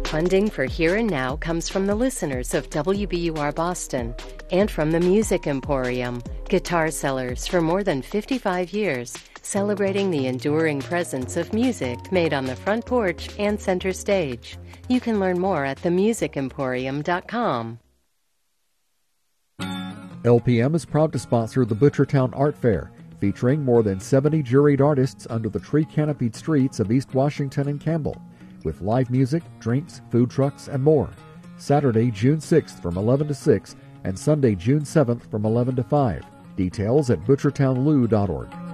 Funding for Here and Now comes from the listeners of WBUR Boston and from the Music Emporium, guitar sellers for more than 55 years, celebrating the enduring presence of music made on the front porch and center stage. You can learn more at themusicemporium.com. LPM is proud to sponsor the Butchertown Art Fair, featuring more than 70 juried artists under the tree-canopied streets of East Washington and Campbell, with live music, drinks, food trucks, and more. Saturday, June 6th from 11 to 6, and Sunday, June 7th from 11 to 5. Details at butchertownloo.org.